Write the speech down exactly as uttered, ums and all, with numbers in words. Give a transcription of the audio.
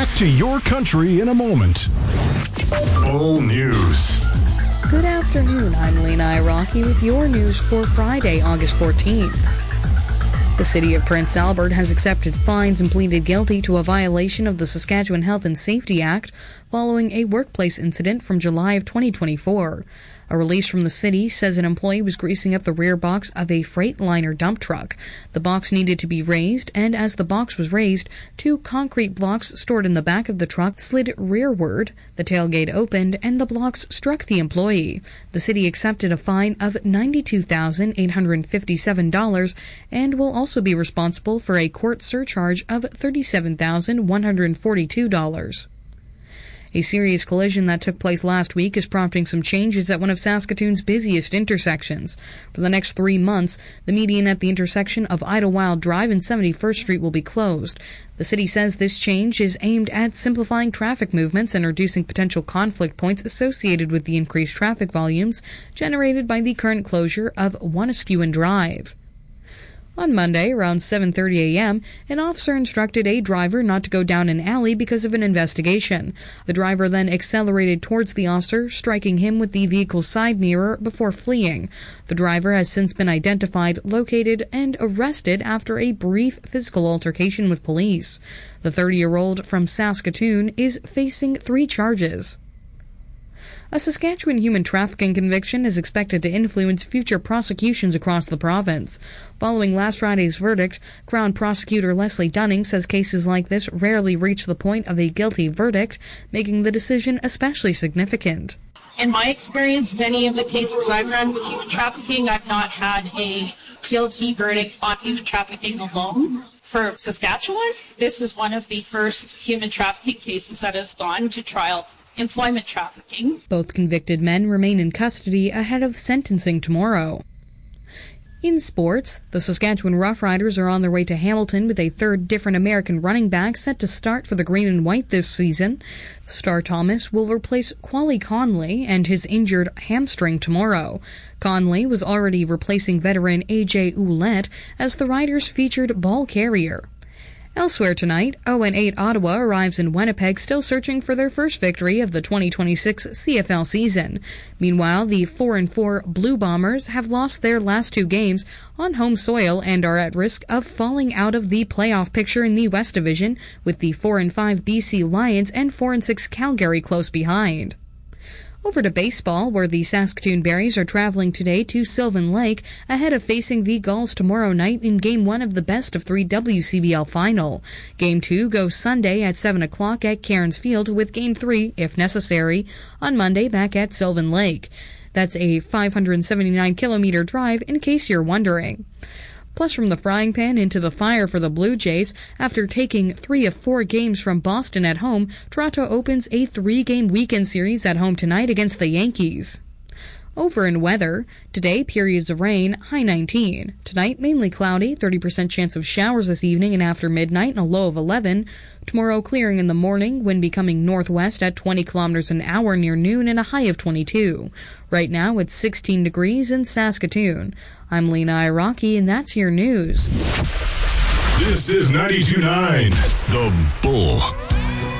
Back to your country in a moment. Bull News. Good afternoon, I'm Lena Iraqi with your news for Friday, August fourteenth. The city of Prince Albert has accepted fines and pleaded guilty to a violation of the Saskatchewan Health and Safety Act following a workplace incident from July of twenty twenty-four. A release from the city says an employee was greasing up the rear box of a Freightliner dump truck. The box needed to be raised, and as the box was raised, two concrete blocks stored in the back of the truck slid rearward. The tailgate opened, and the blocks struck the employee. The city accepted a fine of ninety-two thousand eight hundred fifty-seven dollars and will also be responsible for a court surcharge of thirty-seven thousand one hundred forty-two dollars. A serious collision that took place last week is prompting some changes at one of Saskatoon's busiest intersections. For the next three months, the median at the intersection of Idlewild Drive and seventy-first Street will be closed. The city says this change is aimed at simplifying traffic movements and reducing potential conflict points associated with the increased traffic volumes generated by the current closure of Waniskewin Drive. On Monday, around seven thirty a.m., an officer instructed a driver not to go down an alley because of an investigation. The driver then accelerated towards the officer, striking him with the vehicle's side mirror before fleeing. The driver has since been identified, located, and arrested after a brief physical altercation with police. The thirty-year-old from Saskatoon is facing three charges. A Saskatchewan human trafficking conviction is expected to influence future prosecutions across the province. Following last Friday's verdict, Crown Prosecutor Leslie Dunning says cases like this rarely reach the point of a guilty verdict, making the decision especially significant. In my experience, many of the cases I've run with human trafficking, I've not had a guilty verdict on human trafficking alone. For Saskatchewan, this is one of the first human trafficking cases that has gone to trial. Employment trafficking. Both convicted men remain in custody ahead of sentencing tomorrow. In sports, the Saskatchewan Roughriders are on their way to Hamilton with a third different American running back set to start for the Green and White this season. Star Thomas will replace Quali Conley and his injured hamstring tomorrow. Conley was already replacing veteran A J Ouellette as the Riders' featured ball carrier. Elsewhere tonight, oh and eight Ottawa arrives in Winnipeg still searching for their first victory of the twenty twenty-six C F L season. Meanwhile, the four and four Blue Bombers have lost their last two games on home soil and are at risk of falling out of the playoff picture in the West Division, with the four and five B C Lions and four and six Calgary close behind. Over to baseball, where the Saskatoon Berries are traveling today to Sylvan Lake ahead of facing the Gulls tomorrow night in Game one of the best of three W C B L final. Game two goes Sunday at seven o'clock at Cairns Field, with Game three, if necessary, on Monday back at Sylvan Lake. That's a five hundred seventy-nine kilometer drive, in case you're wondering. Plus, from the frying pan into the fire for the Blue Jays, after taking three of four games from Boston at home, Toronto opens a three-game weekend series at home tonight against the Yankees. Over in weather, today periods of rain, high nineteen. Tonight mainly cloudy, thirty percent chance of showers this evening and after midnight, and a low of eleven. Tomorrow clearing in the morning, wind becoming northwest at twenty kilometers an hour near noon and a high of twenty-two. Right now it's sixteen degrees in Saskatoon. I'm Lena Iraqi, and that's your news. This is ninety-two point nine The Bull.